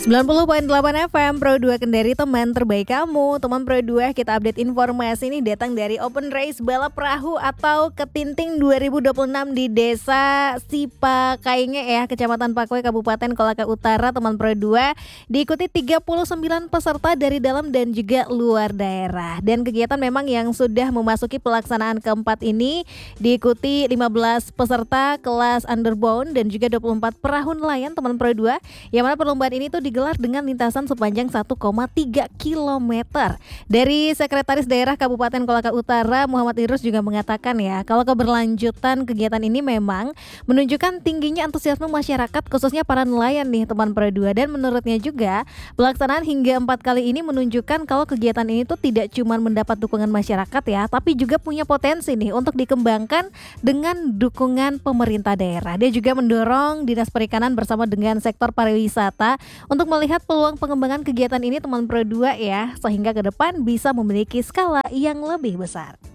90,8 FM Pro 2 Kendari, teman terbaik kamu. Teman Pro 2, kita update informasi ini datang dari Open Race Balap Perahu atau Ketinting 2026 di Desa Sipakainge ya, Kecamatan Pakoy, Kabupaten Kolaka Utara. Teman Pro 2, diikuti 39 peserta dari dalam dan juga luar daerah. Dan kegiatan memang yang sudah memasuki pelaksanaan keempat ini diikuti 15 peserta kelas underbound dan juga 24 perahu nelayan teman Pro 2, yang mana perlombaan ini tuh digelar dengan lintasan sepanjang 1,3 km. Dari Sekretaris Daerah Kabupaten Kolaka Utara, Muhammad Idrus juga mengatakan ya, kalau keberlanjutan kegiatan ini memang menunjukkan tingginya antusiasme masyarakat, khususnya para nelayan nih teman Pro 2. Dan menurutnya juga pelaksanaan hingga 4 kali ini menunjukkan kalau kegiatan ini tuh tidak cuma mendapat dukungan masyarakat ya, tapi juga punya potensi nih untuk dikembangkan dengan dukungan pemerintah daerah. Dia juga mendorong Dinas Perikanan bersama dengan sektor pariwisata untuk melihat peluang pengembangan kegiatan ini teman Pro 2 ya, sehingga ke depan bisa memiliki skala yang lebih besar.